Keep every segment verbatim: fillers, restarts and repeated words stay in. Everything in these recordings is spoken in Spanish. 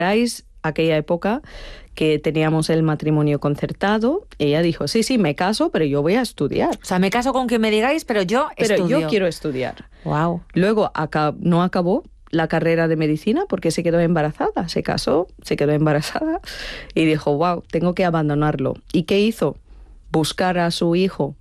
aquella época que teníamos el matrimonio concertado, ella dijo, sí, sí, me caso, pero yo voy a estudiar. O sea, me caso con quien me digáis, pero yo pero estudio. Pero yo quiero estudiar. Wow. Luego acá, no acabó la carrera de medicina porque se quedó embarazada, se casó, se quedó embarazada y dijo, wow, tengo que abandonarlo. ¿Y qué hizo? Buscar a su hijo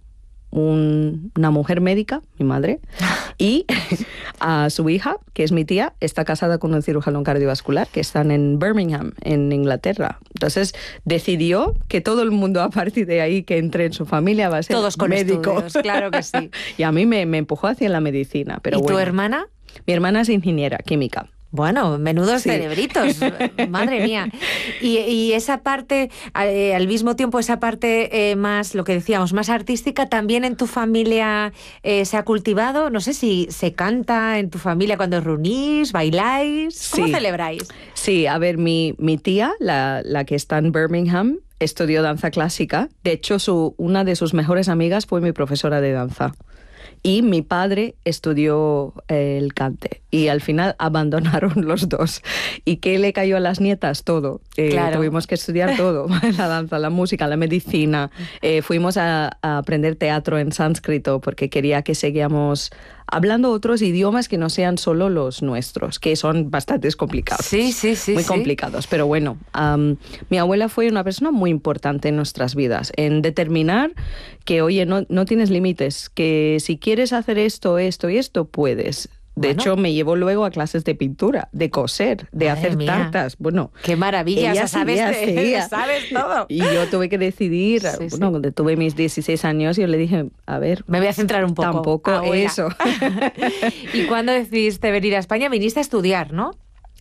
un, una mujer médica, mi madre, y a su hija, que es mi tía, está casada con un cirujano cardiovascular que están en Birmingham, en Inglaterra. Entonces decidió que todo el mundo a partir de ahí que entre en su familia va a ser todos con médico. Estudios, claro que sí. Y a mí me, me empujó hacia la medicina. Pero ¿Y bueno, tu hermana? Mi hermana es ingeniera química. Bueno, menudos sí. cerebritos, madre mía. Y, y esa parte, eh, al mismo tiempo, esa parte eh, más, lo que decíamos, más artística, ¿también en tu familia eh, se ha cultivado? No sé si se canta en tu familia cuando os reunís, bailáis, ¿cómo sí. celebráis? Sí, a ver, mi, mi tía, la, la que está en Birmingham, estudió danza clásica. De hecho, su, una de sus mejores amigas fue mi profesora de danza. Y mi padre estudió eh, el cante y al final abandonaron los dos. ¿Y qué le cayó a las nietas? Todo. Eh, claro. Tuvimos que estudiar todo, la danza, la música, la medicina. Eh, fuimos a, a aprender teatro en sánscrito porque quería que seguíamos hablando otros idiomas que no sean solo los nuestros, que son bastante complicados. Sí, sí, sí. Muy sí. complicados. Pero bueno, um, mi abuela fue una persona muy importante en nuestras vidas, en determinar que, oye, no, no tienes límites, que si quieres hacer esto, esto y esto, puedes. De bueno. hecho, me llevó luego a clases de pintura, de coser, de Madre hacer mía. tartas. Bueno, ¡qué maravilla! Ella o sea, sabes, seguía, seguía. sabes todo. Y yo tuve que decidir, sí, bueno, sí. cuando tuve mis dieciséis años, yo le dije, a ver... Me voy a centrar un poco. Tampoco abuela. eso. ¿Y cuándo decidiste venir a España? Viniste a estudiar, ¿no?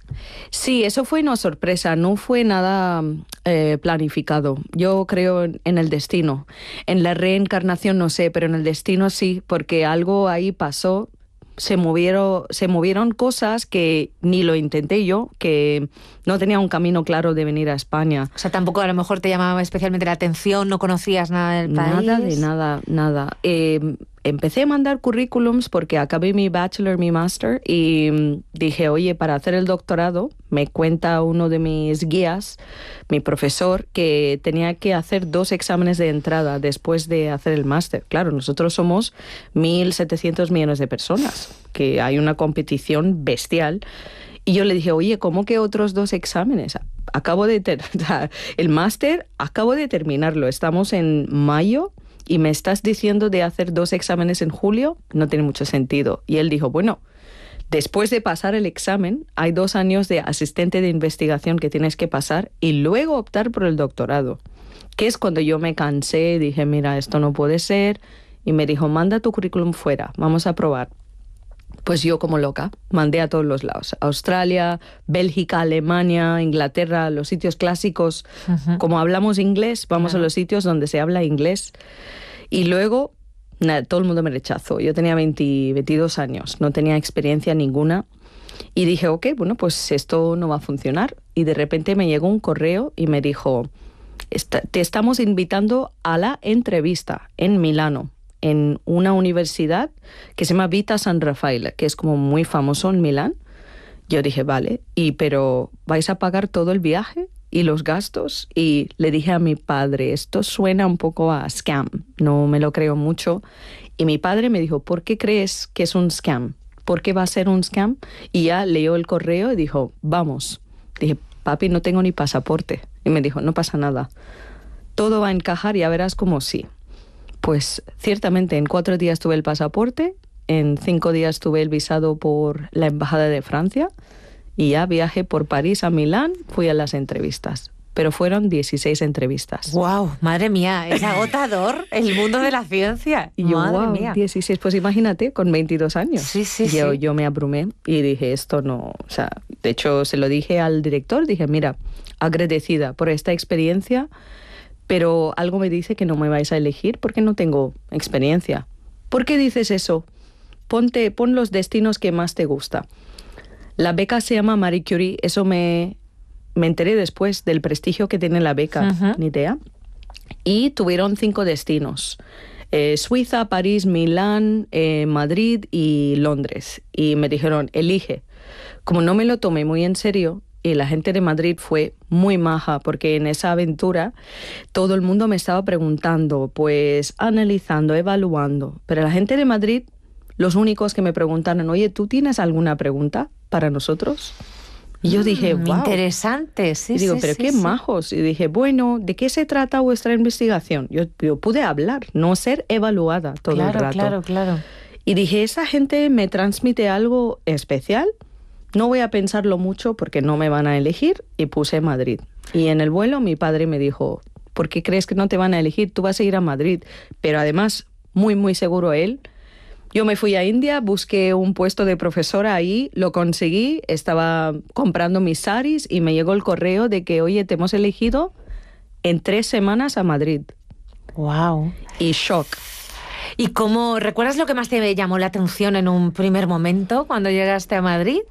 Sí, eso fue una sorpresa, no fue nada eh, planificado. Yo creo en el destino. En la reencarnación no sé, pero en el destino sí, porque algo ahí pasó. Se movieron, se movieron cosas que ni lo intenté yo, que no tenía un camino claro de venir a España. O sea, tampoco a lo mejor te llamaba especialmente la atención, no conocías nada del país. Nada de nada, nada. Eh, empecé a mandar currículums porque acabé mi bachelor, mi master, y dije, oye, para hacer el doctorado, me cuenta uno de mis guías, mi profesor, que tenía que hacer dos exámenes de entrada después de hacer el máster. Claro, nosotros somos mil setecientos millones de personas, que hay una competición bestial. Y yo le dije, oye, ¿cómo que otros dos exámenes? Acabo de ter- el máster, acabo de terminarlo. Estamos en mayo y me estás diciendo de hacer dos exámenes en julio. No tiene mucho sentido. Y él dijo, bueno, después de pasar el examen, hay dos años de asistente de investigación que tienes que pasar y luego optar por el doctorado. Que es cuando yo me cansé, dije, mira, esto no puede ser. Y me dijo, manda tu currículum fuera, vamos a probar. Pues yo como loca, mandé a todos los lados. Australia, Bélgica, Alemania, Inglaterra, los sitios clásicos. Uh-huh. Como hablamos inglés, vamos uh-huh. a los sitios donde se habla inglés. Y luego, nada, todo el mundo me rechazó. Yo tenía veinte, veintidós años, no tenía experiencia ninguna. Y dije, ok, bueno, pues esto no va a funcionar. Y de repente me llegó un correo y me dijo, te estamos invitando a la entrevista en Milano, en una universidad que se llama Vita San Raffaele, que es como muy famoso en Milán. Yo dije, vale, y pero ¿vais a pagar todo el viaje y los gastos? Y le dije a mi padre, esto suena un poco a scam, no me lo creo mucho. Y mi padre me dijo, ¿por qué crees que es un scam? ¿Por qué va a ser un scam? Y ya leyó el correo y dijo, vamos. Dije, papi, no tengo ni pasaporte. Y me dijo, no pasa nada, todo va a encajar y ya verás como sí. Pues ciertamente en cuatro días tuve el pasaporte, en cinco días tuve el visado por la Embajada de Francia y ya viajé por París a Milán, fui a las entrevistas. Pero fueron dieciséis entrevistas. ¡Wow! Madre mía, es agotador el mundo de la ciencia. Y yo, madre wow, mía. dieciséis, pues imagínate, con veintidós años. Sí, sí, yo, sí. Yo me abrumé y dije, esto no... O sea, de hecho, se lo dije al director, dije, mira, agradecida por esta experiencia, pero algo me dice que no me vais a elegir porque no tengo experiencia. ¿Por qué dices eso? Ponte, pon los destinos que más te gusta. La beca se llama Marie Curie, eso me, me enteré después del prestigio que tiene la beca, uh-huh. ni idea. Y tuvieron cinco destinos. Eh, Suiza, París, Milán, eh, Madrid y Londres. Y me dijeron, elige. Como no me lo tomé muy en serio, y la gente de Madrid fue muy maja, porque en esa aventura todo el mundo me estaba preguntando, pues analizando, evaluando. Pero la gente de Madrid, los únicos que me preguntaron, oye, ¿tú tienes alguna pregunta para nosotros? Y yo dije, mm, wow. Interesante, sí, y digo, sí, pero sí, qué sí. majos. Y dije, bueno, ¿de qué se trata vuestra investigación? Yo, yo pude hablar, no ser evaluada todo claro, el rato. Claro, claro. Y dije, esa gente me transmite algo especial. No voy a pensarlo mucho porque no me van a elegir, y puse Madrid. Y en el vuelo mi padre me dijo, ¿por qué crees que no te van a elegir? Tú vas a ir a Madrid. Pero además, muy, muy seguro él. Yo me fui a India, busqué un puesto de profesora ahí, lo conseguí, estaba comprando mis saris y me llegó el correo de que, oye, te hemos elegido en tres semanas a Madrid. Wow. Y shock. ¿Y cómo, recuerdas lo que más te llamó la atención en un primer momento cuando llegaste a Madrid?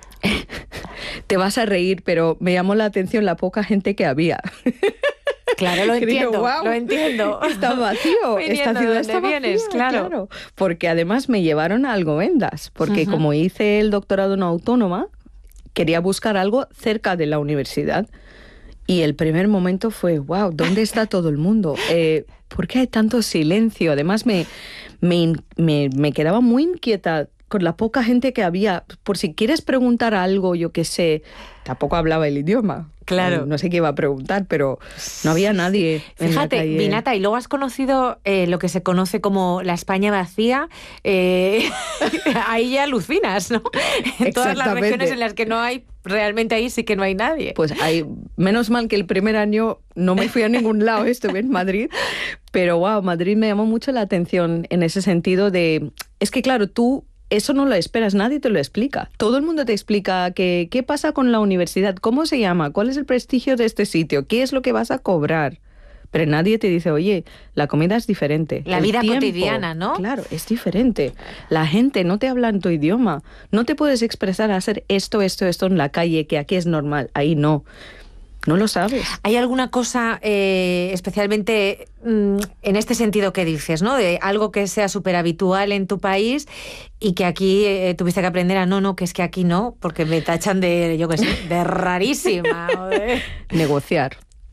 Te vas a reír, pero me llamó la atención la poca gente que había. Claro, lo entiendo, Digo, wow, lo entiendo. Está vacío, esta ciudad está vacía, vienes, claro. claro. Porque además me llevaron a Alcobendas, porque uh-huh. como hice el doctorado en autónoma, quería buscar algo cerca de la universidad. Y el primer momento fue, wow, ¿dónde está todo el mundo? Eh, ¿Por qué hay tanto silencio? Además me, me, me, me quedaba muy inquieta con la poca gente que había. Por si quieres preguntar algo, yo qué sé, tampoco hablaba el idioma. Claro. No, no sé qué iba a preguntar, pero no había nadie. Fíjate, en la calle. Vinata, y luego has conocido eh, lo que se conoce como la España vacía. Eh, ahí ya alucinas, ¿no? En todas las regiones en las que no hay, realmente ahí sí que no hay nadie. Pues hay, menos mal que el primer año no me fui a ningún lado, estuve en Madrid, pero wow, Madrid me llamó mucho la atención en ese sentido de, es que claro, tú eso no lo esperas, nadie te lo explica. Todo el mundo te explica que, qué pasa con la universidad, cómo se llama, cuál es el prestigio de este sitio, qué es lo que vas a cobrar. Pero nadie te dice, oye, la comida es diferente. La vida tiempo, cotidiana, ¿no? Claro, es diferente. La gente no te habla en tu idioma. No te puedes expresar a hacer esto, esto, esto en la calle, que aquí es normal. Ahí no. No lo sabes. ¿Hay alguna cosa eh, especialmente mm, en este sentido que dices, ¿no? De algo que sea súper habitual en tu país y que aquí eh, tuviste que aprender a no, no, que es que aquí no, porque me tachan de, yo qué sé, de rarísima. O de... Negociar.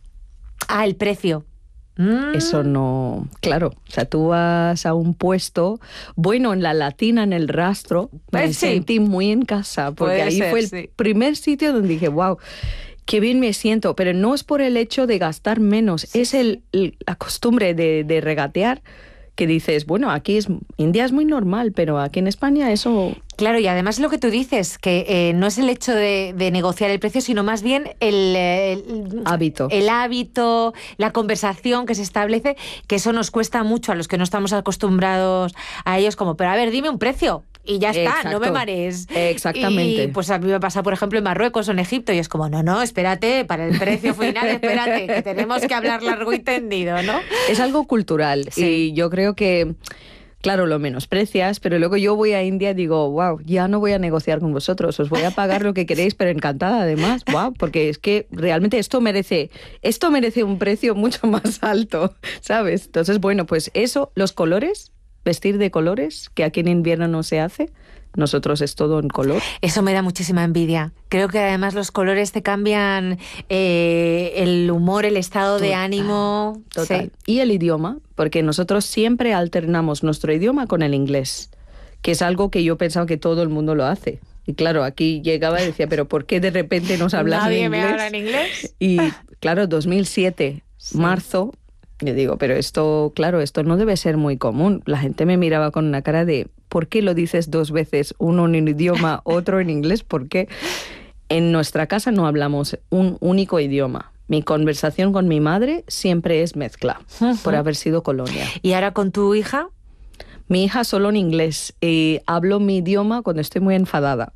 Ah, el precio. Mm. Eso no... Claro, o sea, tú vas a un puesto... Bueno, en la Latina, en el Rastro, me pues sí. sentí muy en casa, porque Puede ahí ser, fue el sí. primer sitio donde dije, wow... Qué bien me siento, pero no es por el hecho de gastar menos, sí. es el, el, la costumbre de, de regatear, que dices, bueno, aquí es, India es muy normal, pero aquí en España eso... Claro, y además lo que tú dices, que eh, no es el hecho de, de negociar el precio, sino más bien el, el hábito. El hábito, la conversación que se establece, que eso nos cuesta mucho a los que no estamos acostumbrados a ellos, como, pero a ver, dime un precio. Y ya está, Exacto. No me marees. Exactamente. Y pues a mí me pasa, por ejemplo, en Marruecos o en Egipto, y es como, no, no, espérate, para el precio final, espérate, que tenemos que hablar largo y tendido, ¿no? Es algo cultural, sí. Y yo creo que, claro, lo menosprecias, pero luego yo voy a India y digo, wow, ya no voy a negociar con vosotros, os voy a pagar lo que queréis, pero encantada además, wow, porque es que realmente esto merece, esto merece un precio mucho más alto, ¿sabes? Entonces, bueno, pues eso, los colores... Vestir de colores, que aquí en invierno no se hace. Nosotros es todo en color. Eso me da muchísima envidia. Creo que además los colores te cambian eh, el humor, el estado total, de ánimo. Total. Sí. Y el idioma, porque nosotros siempre alternamos nuestro idioma con el inglés, que es algo que yo pensaba que todo el mundo lo hace. Y claro, aquí llegaba y decía, pero ¿por qué de repente nos hablas ¿Nadie en inglés? ¿Nadie me habla en inglés? Y claro, dos mil siete, sí. marzo... Yo digo, pero esto, claro, esto no debe ser muy común. La gente me miraba con una cara de, ¿por qué lo dices dos veces? Uno en un idioma, otro en inglés, ¿por qué? En nuestra casa no hablamos un único idioma. Mi conversación con mi madre siempre es mezcla, uh-huh. por haber sido colonia. ¿Y ahora con tu hija? Mi hija solo en inglés. Y hablo mi idioma cuando estoy muy enfadada.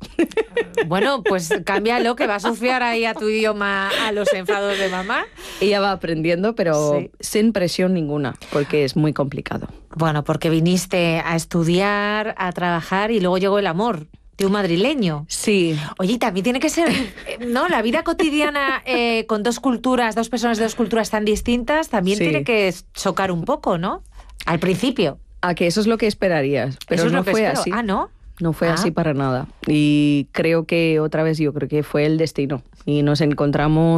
Bueno, pues cámbialo, que va a asociar ahí a tu idioma a los enfados de mamá. Ella va aprendiendo, pero sí. sin presión ninguna, porque es muy complicado. Bueno, porque viniste a estudiar, a trabajar y luego llegó el amor de un madrileño. Sí. Oye, también tiene que ser, ¿no? La vida cotidiana eh, con dos culturas, dos personas de dos culturas tan distintas, también sí. tiene que chocar un poco, ¿no? Al principio. A que eso es lo que esperarías, pero eso es no lo que fue espero. así. Ah, ¿no? no fue Ah. así para nada. Y creo que otra vez, yo creo que fue el destino. Y nos encontramos